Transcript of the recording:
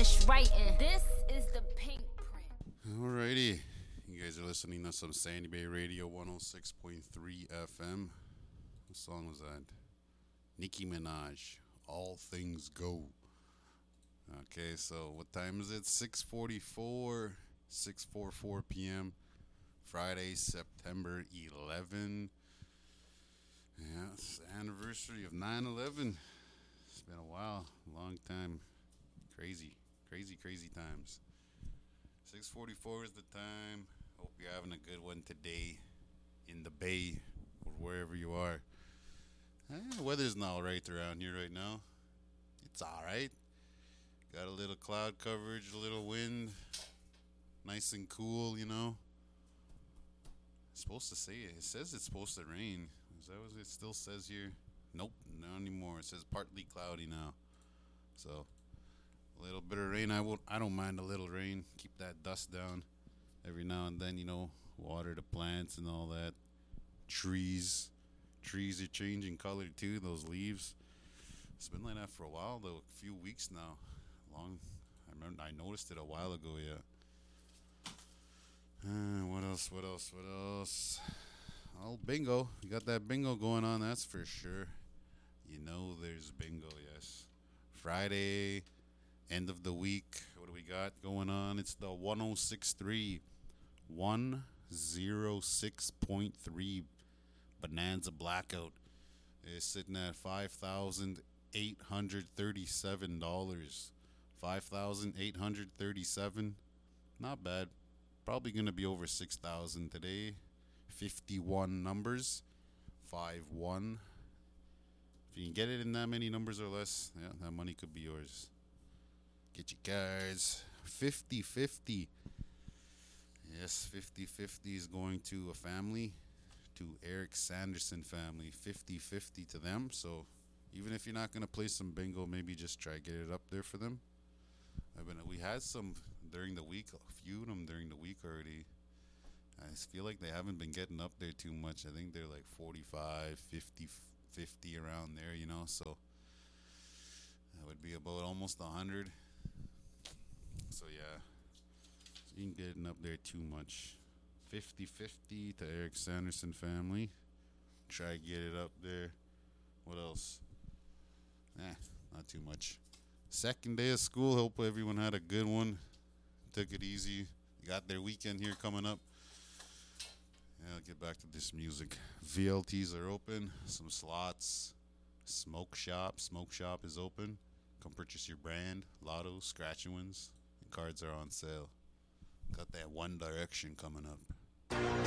finish writing. This is the Pink Print. Alrighty. You guys are listening to some Sandy Bay Radio 106.3 FM. What song was that? Nicki Minaj, All Things Go. Okay, so what time is it? 6:44 p.m. Friday, September 11. Yeah, it's the anniversary of 9/11. It's been a while, a long time. Crazy times. 6:44 is the time. Hope you're having a good one today in the Bay or wherever you are. The weather's not all right around here right now. It's all right. Got a little cloud coverage, a little wind. Nice and cool, you know. It's supposed to say it. It says it's supposed to rain. Is that what it still says here? Nope, not anymore. It says partly cloudy now. So, a little bit of rain. I don't mind a little rain. Keep that dust down every now and then, you know. Water the plants and all that. Trees are changing color too, those leaves. It's been like that for a while though, a few weeks now. I remember I noticed it a while ago, yeah. What else? Oh, bingo. You got that bingo going on, that's for sure. You know there's bingo, yes. Friday, end of the week. What do we got going on? It's the 106.3. 106.3 Bonanza Blackout. It's sitting at $5,837. $5,837. Not bad. Probably going to be over 6,000 today. 51 numbers. 5-1. If you can get it in that many numbers or less, yeah, that money could be yours. Get your cards. 50-50. Yes, 50-50 is going to a family, to Eric Sanderson family. 50-50 to them. So even if you're not going to play some bingo, maybe just try to get it up there for them. We had some during the week, a few of them during the week already. I feel like they haven't been getting up there too much. I think they're like 45, 50 around there, you know. So that would be about almost 100. So yeah, so you ain't getting up there too much. 50-50 to Eric Sanderson family. Try to get it up there. What else? Not too much. Second day of school. Hope everyone had a good one. Took it easy. Got their weekend here coming up. Yeah, I'll get back to this music. VLTs are open. Some slots. Smoke shop is open. Come purchase your brand. Lotto, scratch and wins. And cards are on sale. Got that One Direction coming up.